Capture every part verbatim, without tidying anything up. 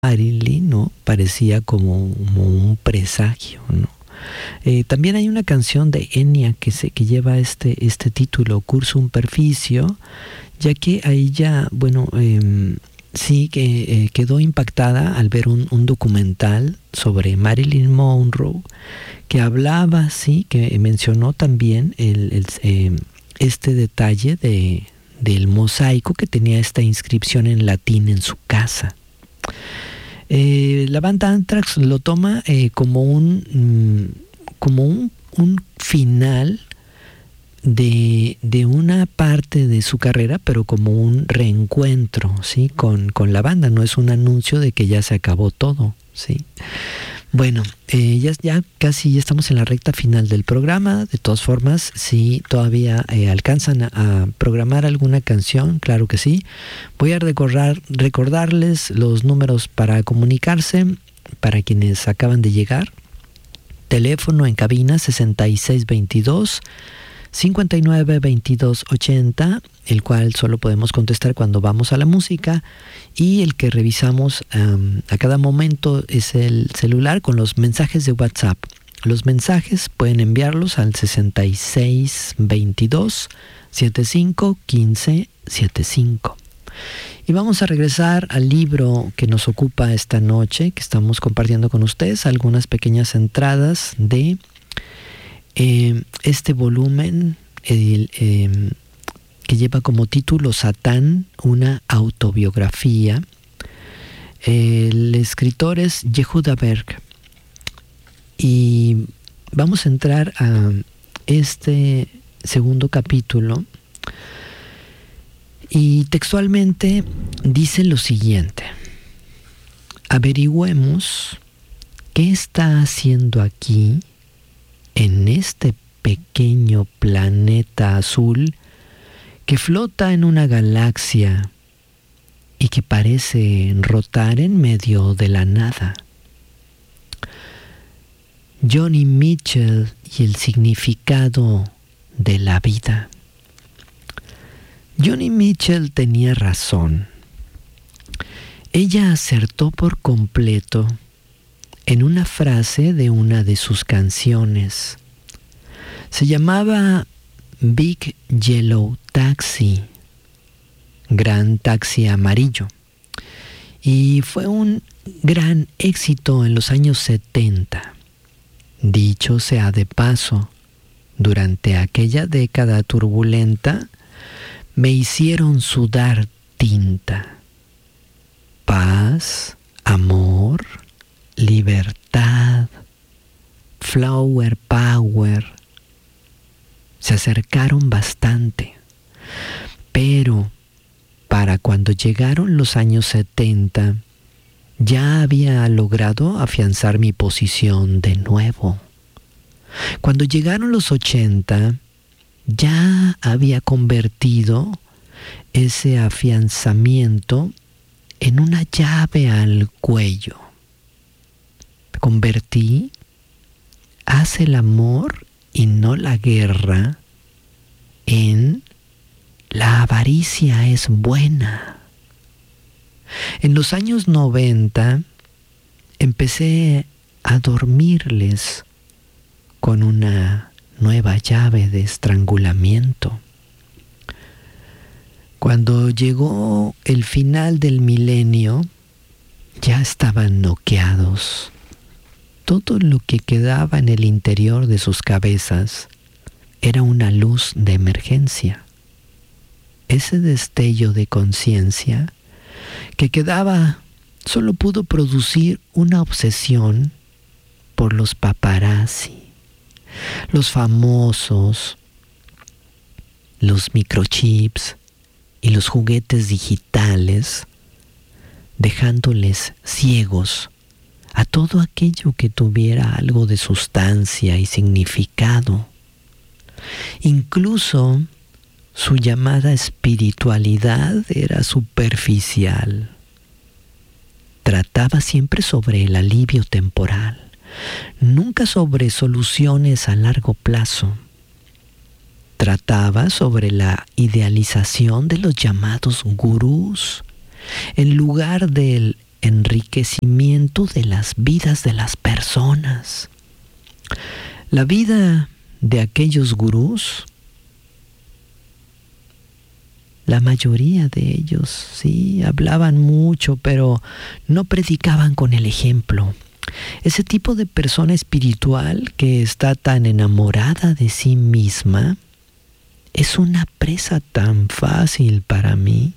Marilyn, ¿no? Parecía como, como un presagio, ¿no? Eh, también hay una canción de Enya que, se, que lleva este, este título, Cursum Perficio, ya que a ella, bueno, eh, sí que eh, quedó impactada al ver un, un documental sobre Marilyn Monroe que hablaba, sí, que mencionó también el, el, eh, este detalle de, del mosaico que tenía esta inscripción en latín en su casa. Eh, la banda Anthrax lo toma eh, como un mm, como un, un final de, de una parte de su carrera, pero como un reencuentro, ¿sí? con, con la banda. No es un anuncio de que ya se acabó todo, ¿sí? Bueno, eh, ya, ya casi ya estamos en la recta final del programa. De todas formas, si todavía eh, alcanzan a, a programar alguna canción, claro que sí. Voy a recordar, recordarles los números para comunicarse para quienes acaban de llegar. Teléfono en cabina sesenta y seis veintidós, cincuenta y nueve veintidós ochenta, el cual solo podemos contestar cuando vamos a la música, y el que revisamos um, a cada momento es el celular con los mensajes de WhatsApp. Los mensajes pueden enviarlos al sesenta y seis veintidós, setenta y cinco quince setenta y cinco. Y vamos a regresar al libro que nos ocupa esta noche, que estamos compartiendo con ustedes, algunas pequeñas entradas de eh, este volumen el, eh, que lleva como título Satán, una autobiografía. El escritor es Yehuda Berg. Y vamos a entrar a este segundo capítulo. Y textualmente dice lo siguiente: averigüemos qué está haciendo aquí, en este pequeño planeta azul que flota en una galaxia y que parece rotar en medio de la nada. Joni Mitchell y el significado de la vida. Joni Mitchell tenía razón. Ella acertó por completo en una frase de una de sus canciones. Se llamaba Big Yellow Taxi, Gran Taxi Amarillo, y fue un gran éxito en los años setenta. Dicho sea de paso, durante aquella década turbulenta me hicieron sudar tinta. Paz, amor, libertad, flower power se acercaron bastante, pero para cuando llegaron los años setenta ya había logrado afianzar mi posición de nuevo. Cuando llegaron los ochenta ya había convertido ese afianzamiento en una llave al cuello. Convertí, haz el amor y no la guerra, en la avaricia es buena. En los años noventa empecé a dormirles con una nueva llave de estrangulamiento. Cuando llegó el final del milenio, ya estaban noqueados. Todo lo que quedaba en el interior de sus cabezas era una luz de emergencia. Ese destello de conciencia que quedaba solo pudo producir una obsesión por los paparazzi, los famosos, los microchips y los juguetes digitales, dejándoles ciegos a todo aquello que tuviera algo de sustancia y significado. Incluso su llamada espiritualidad era superficial. Trataba siempre sobre el alivio temporal, nunca sobre soluciones a largo plazo. Trataba sobre la idealización de los llamados gurús, en lugar del enriquecimiento de las vidas de las personas. La vida de aquellos gurús, la mayoría de ellos, sí, hablaban mucho, pero no predicaban con el ejemplo. Ese tipo de persona espiritual que está tan enamorada de sí misma es una presa tan fácil para mí.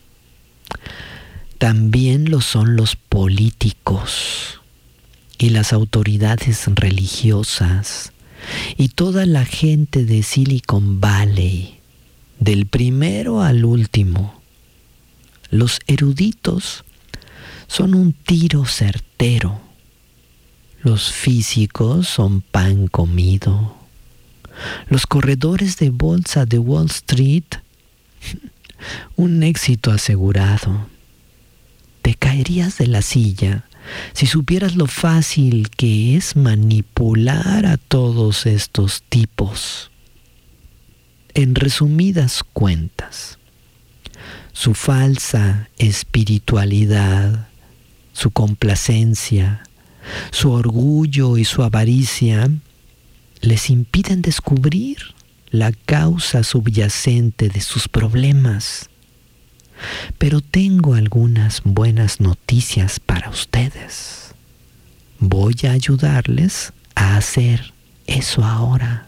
También lo son los políticos y las autoridades religiosas y toda la gente de Silicon Valley, del primero al último. Los eruditos son un tiro certero. Los físicos son pan comido. Los corredores de bolsa de Wall Street, un éxito asegurado. Te caerías de la silla si supieras lo fácil que es manipular a todos estos tipos. En resumidas cuentas, su falsa espiritualidad, su complacencia, su orgullo y su avaricia les impiden descubrir la causa subyacente de sus problemas. Pero tengo algunas buenas noticias para ustedes. Voy a ayudarles a hacer eso ahora.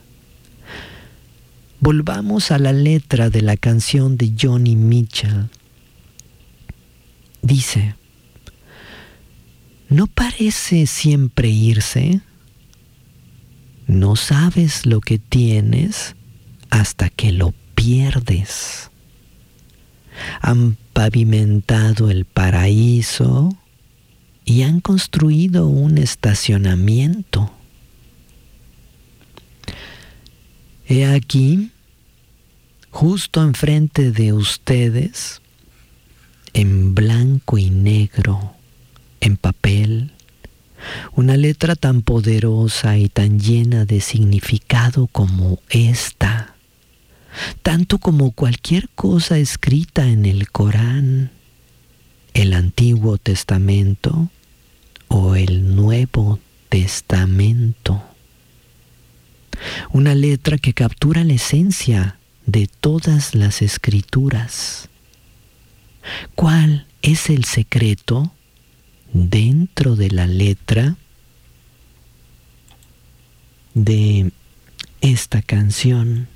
Volvamos a la letra de la canción de Joni Mitchell. Dice: ¿no parece siempre irse? No sabes lo que tienes hasta que lo pierdes. Han pavimentado el paraíso y han construido un estacionamiento. He aquí, justo enfrente de ustedes, en blanco y negro, en papel, una letra tan poderosa y tan llena de significado como esta, tanto como cualquier cosa escrita en el Corán, el Antiguo Testamento o el Nuevo Testamento. Una letra que captura la esencia de todas las escrituras. ¿Cuál es el secreto dentro de la letra de esta canción?